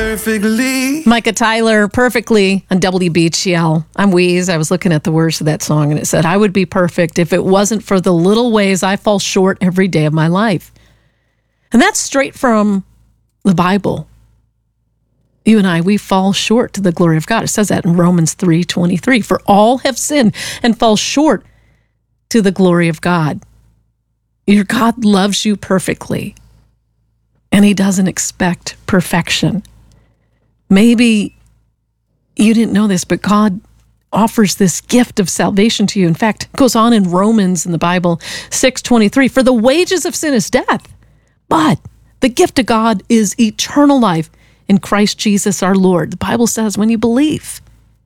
perfectly. Micah Tyler, Perfectly on WBGL. I'm Weeze. I was looking at the words of that song and it said, I would be perfect if it wasn't for the little ways I fall short every day of my life. And that's straight from the Bible. You and I, we fall short to the glory of God. It says that in Romans 3:23. For all have sinned and fall short to the glory of God. Your God loves you perfectly, and he doesn't expect perfection. Maybe you didn't know this, but God offers this gift of salvation to you. In fact, it goes on in Romans in the Bible 6:23. For the wages of sin is death, but the gift of God is eternal life in Christ Jesus our Lord. The Bible says when you believe,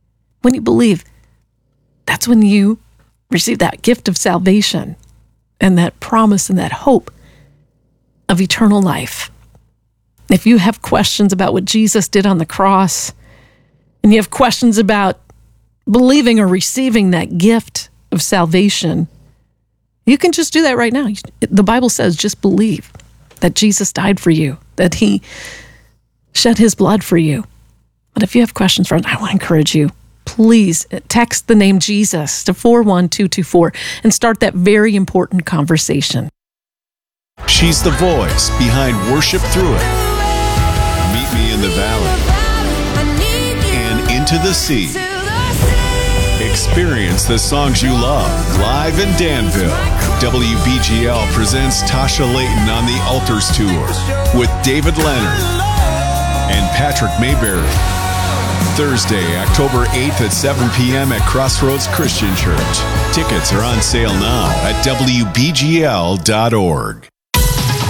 that's when you receive that gift of salvation and that promise and that hope of eternal life. If you have questions about what Jesus did on the cross, and you have questions about believing or receiving that gift of salvation, you can just do that right now. The Bible says just believe that Jesus died for you, that he shed his blood for you. But if you have questions, friend, I want to encourage you, please text the name Jesus to 41224 and start that very important conversation. She's the voice behind Worship Through It. Meet Me in the Valley and Into the Sea. Experience the songs you love live in Danville. WBGL presents Tasha Layton on the Altars Tour with David Leonard and Patrick Mayberry. Thursday, October 8th at 7 p.m. at Crossroads Christian Church. Tickets are on sale now at WBGL.org.